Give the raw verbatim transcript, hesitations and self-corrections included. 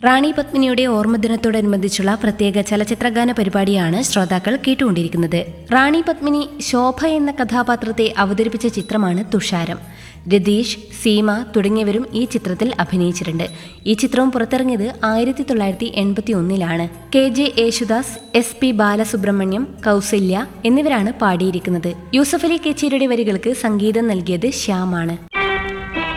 റാണി പത്മിനിയുടെ ഓർമ്മദിനത്തോടനുബന്ധിച്ചുള്ള പ്രത്യേക ചലച്ചിത്രഗാന പരിപാടിയാണ് ശ്രോതാക്കൾ കേട്ടുകൊണ്ടിരിക്കുന്നത്. റാണി പത്മിനി ശോഭ എന്ന കഥാപാത്രത്തെ അവതരിപ്പിച്ച ചിത്രമാണ് തുഷാരം. രതീഷ്, സീമ തുടങ്ങിയവരും ഈ ചിത്രത്തിൽ അഭിനയിച്ചിട്ടുണ്ട്. ഈ ചിത്രം പുറത്തിറങ്ങിയത് ആയിരത്തി തൊള്ളായിരത്തി എൺപത്തി ഒന്നിലാണ്. K J Yesudas, S P Balasubrahmanyam, Kausalya എന്നിവരാണ് പാടിയിരിക്കുന്നത്. യൂസഫ് അലി കേച്ചേരിയുടെ വരികൾക്ക് സംഗീതം നൽകിയത് ശ്യാമാണ്.